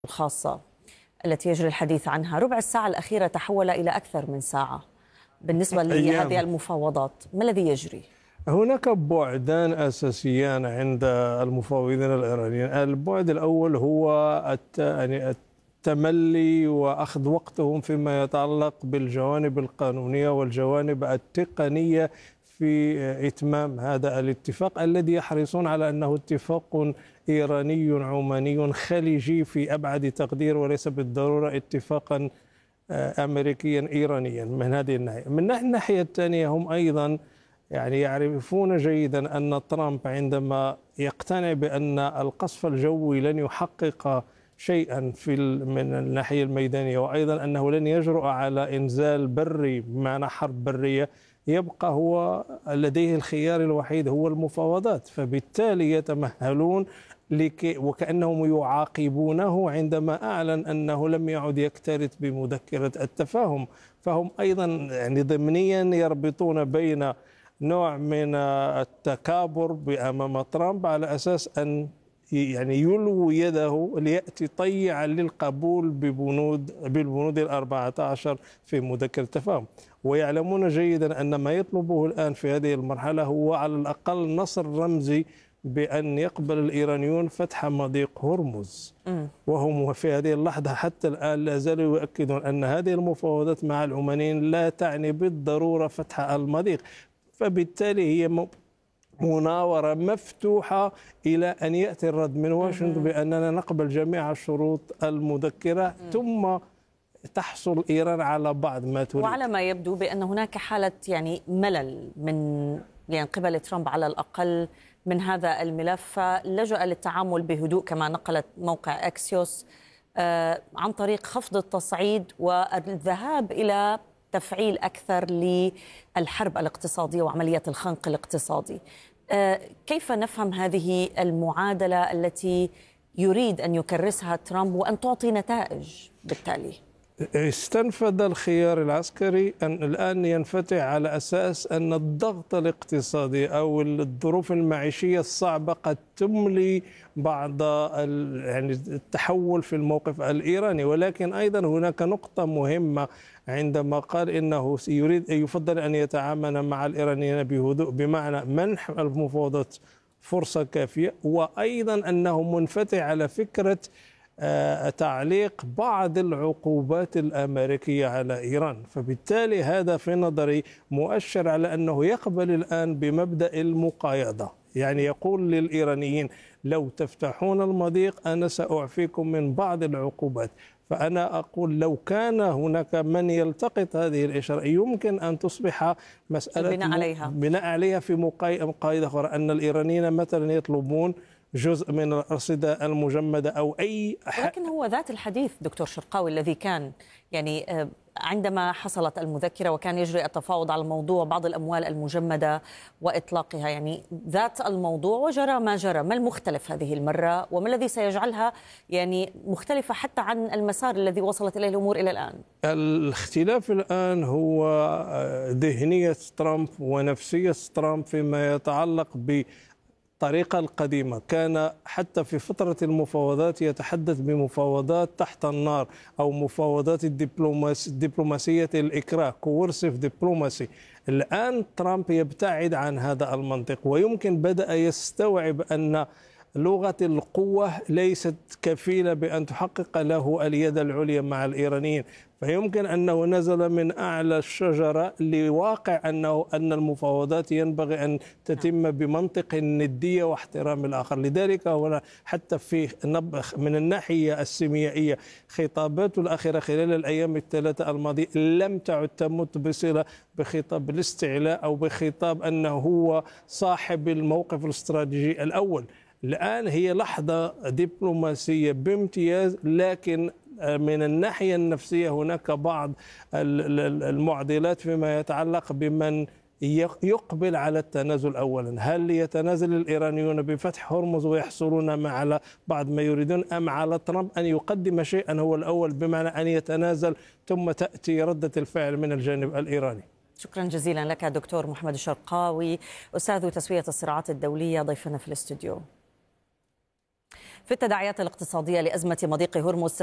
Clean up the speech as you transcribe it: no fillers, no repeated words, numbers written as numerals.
الخاصة التي يجري الحديث عنها، ربع الساعة الأخيرة تحول إلى أكثر من ساعة بالنسبة لهذه المفاوضات. ما الذي يجري؟ هناك بعدان أساسيان عند المفاوضين الإيرانيين. البعد الأول هو التملي وأخذ وقتهم فيما يتعلق بالجوانب القانونية والجوانب التقنية في إتمام هذا الاتفاق الذي يحرصون على أنه اتفاق إيراني عماني خليجي في أبعد تقدير، وليس بالضرورة اتفاقا أمريكيا إيرانيا. من هذه الناحية، من الناحية الثانية هم أيضا يعرفون جيدا أن ترامب عندما يقتنع بأن القصف الجوي لن يحقق شيئا من الناحية الميدانية، وأيضا أنه لن يجرؤ على إنزال بري بمعنى حرب برية، يبقى هو لديه الخيار الوحيد هو المفاوضات. فبالتالي يتمهلون وكأنهم يعاقبونه عندما أعلن أنه لم يعد يكترث بمذكرة التفاهم. فهم أيضا ضمنيا يربطون بين نوع من التكابر أمام ترامب على أساس أن يلوي يده ليأتي طيعا للقبول بالبنود 14 في مذكرة التفاهم. ويعلمون جيدا أن ما يطلبه الآن في هذه المرحلة هو على الأقل نصر رمزي بأن يقبل الإيرانيون فتح مضيق هرمز. وهم في هذه اللحظة حتى الآن لا زالوا يؤكدون أن هذه المفاوضات مع العمانيين لا تعني بالضرورة فتح المضيق. فبالتالي هي مناورة مفتوحة إلى أن يأتي الرد من واشنطن بأننا نقبل جميع الشروط المذكرة، ثم تحصل إيران على بعض ما تريد. وعلى ما يبدو بأن هناك حالة ملل من قبل ترامب على الأقل من هذا الملف، فلجأ للتعامل بهدوء كما نقلت موقع أكسيوس عن طريق خفض التصعيد والذهاب إلى تفعيل أكثر للحرب الاقتصادية وعملية الخنق الاقتصادي. كيف نفهم هذه المعادلة التي يريد أن يكرسها ترامب وأن تعطي نتائج بالتالي؟ استنفذ الخيار العسكري أن الآن ينفتح على أساس أن الضغط الاقتصادي أو الظروف المعيشية الصعبة قد تملي بعض التحول في الموقف الإيراني. ولكن أيضا هناك نقطة مهمة عندما قال إنه يفضل أن يتعامل مع الإيرانيين بهدوء، بمعنى منح المفاوضات فرصة كافية، وأيضا أنه منفتح على فكرة تعليق بعض العقوبات الأمريكية على إيران. فبالتالي هذا في نظري مؤشر على أنه يقبل الآن بمبدأ المقايضة، يقول للإيرانيين لو تفتحون المضيق أنا سأعفيكم من بعض العقوبات. فأنا أقول لو كان هناك من يلتقط هذه الإشارة يمكن أن تصبح مسألة بناء عليها في مقايضة أخرى، أن الإيرانيين مثلا يطلبون جزء من الأرصدة المجمدة أو أي لكن هو ذات الحديث دكتور شرقاوي الذي كان عندما حصلت المذكرة وكان يجري التفاوض على الموضوع بعض الأموال المجمدة وإطلاقها، ذات الموضوع وجرى ما جرى. ما المختلف هذه المرة وما الذي سيجعلها مختلفة حتى عن المسار الذي وصلت إليه الأمور إلى الآن؟ الاختلاف الآن هو ذهنية ترامب ونفسية ترامب فيما يتعلق الطريقة القديمة. كان حتى في فترة المفاوضات يتحدث بمفاوضات تحت النار أو مفاوضات دبلوماسية الإكراه، كورسيف دبلوماسي. الآن ترامب يبتعد عن هذا المنطق، ويمكن بدأ يستوعب أن لغة القوة ليست كفيلة بأن تحقق له اليد العليا مع الإيرانيين. فيمكن أنه نزل من أعلى الشجرة لواقع أن المفاوضات ينبغي أن تتم بمنطق الندية واحترام الآخر. لذلك هنا حتى من الناحية السيميائية خطاباته الأخيرة خلال الأيام الثلاثة الماضية لم تعد تمت بصلة بخطاب الاستعلاء أو بخطاب أنه هو صاحب الموقف الاستراتيجي الأول. الآن هي لحظة دبلوماسية بامتياز، لكن من الناحية النفسية هناك بعض المعضلات فيما يتعلق بمن يقبل على التنازل. أولا، هل يتنازل الإيرانيون بفتح هرمز ويحصلون على بعض ما يريدون، أم على ترامب أن يقدم شيئا هو الأول بمعنى أن يتنازل ثم تأتي ردة الفعل من الجانب الإيراني؟ شكرا جزيلا لك دكتور محمد الشرقاوي، أستاذ تسوية الصراعات الدولية، ضيفنا في الاستوديو. في التداعيات الاقتصادية لأزمة مضيق هرمز